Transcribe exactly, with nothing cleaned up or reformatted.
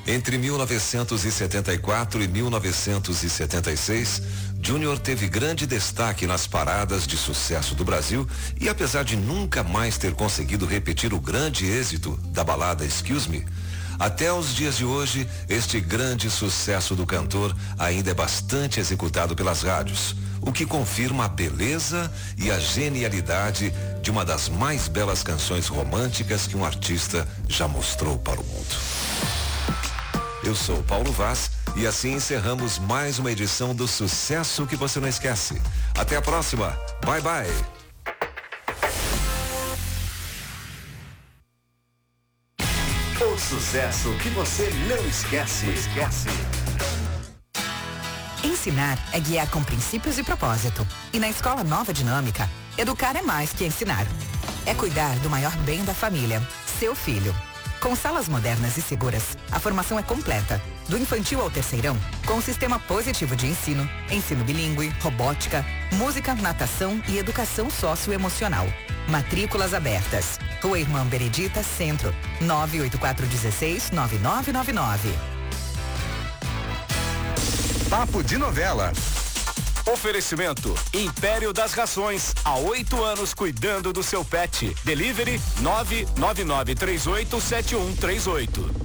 Entre mil novecentos e setenta e quatro e mil novecentos e setenta e seis, Júnior teve grande destaque nas paradas de sucesso do Brasil e apesar de nunca mais ter conseguido repetir o grande êxito da balada Excuse Me, até os dias de hoje, este grande sucesso do cantor ainda é bastante executado pelas rádios, o que confirma a beleza e a genialidade de uma das mais belas canções românticas que um artista já mostrou para o mundo. Eu sou Paulo Vaz e assim encerramos mais uma edição do Sucesso que você não esquece. Até a próxima. Bye, bye. O sucesso que você não esquece. Esquece. Ensinar é guiar com princípios e propósito. E na Escola Nova Dinâmica, educar é mais que ensinar. É cuidar do maior bem da família, seu filho. Com salas modernas e seguras, a formação é completa. Do infantil ao terceirão, com o sistema positivo de ensino, ensino bilíngue, robótica, música, natação e educação socioemocional. Matrículas abertas. Rua Irmã Benedita, Centro, nove oito quatro um seis, nove nove nove nove. Papo de Novela. Oferecimento Império das Rações. Há oito anos cuidando do seu pet. Delivery nove nove nove três oito sete um três oito.